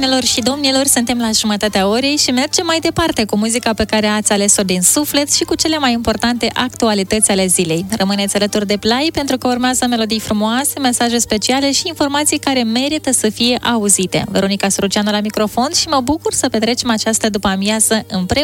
Doamnelor și domnilor, suntem la jumătatea orei și mergem mai departe cu muzica pe care ați ales-o din suflet și cu cele mai importante actualități ale zilei. Rămâneți alături de Play pentru că urmează melodii frumoase, mesaje speciale și informații care merită să fie auzite. Veronica Suruceanu la microfon și mă bucur să petrecem această după-amiază împreună.